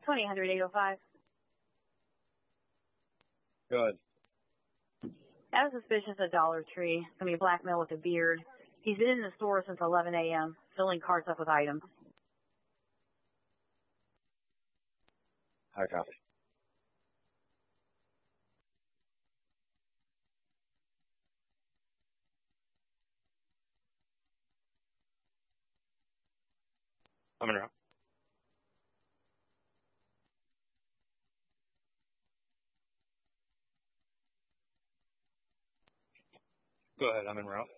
805. Go ahead. That was suspicious at Dollar Tree. It's going to be a black male with a beard. He's been in the store since 11 a.m., filling carts up with items. High copy. I'm in route. Go ahead, I'm en route.